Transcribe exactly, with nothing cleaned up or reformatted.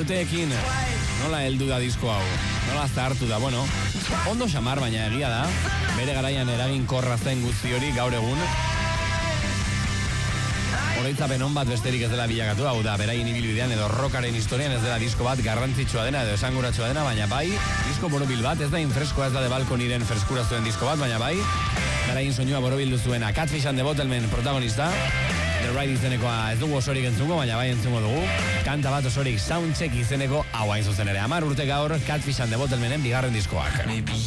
urteekin. Nola heldu da disko hau? Nola zahartu da? Bueno, ondo xamar baina egia da. Bere garaian eraginkorra zen guzti hori gaur egun. Oroitzapen on bat besterik ez dela bilakatu, hau da, beraien ibilbidean edo rockaren historian ez dela disko bat garrantzitsua dena edo esanguratsua dena, baina bai, disko borobil bat, ez da infreskoa, ez da de balkoniren freskura zuen disko bat, baina bai, beraien soinua borobildu zuena, Catfish and the Bottlemen protagonista, The Ride izenekoa ez dugu osorik entzungo, baina bai entzungo dugu, kanta bat osorik Soundcheck izeneko hau hain zuzen ere, hamar urte gaur, Catfish and the Bottlemenen bigarren diskoak.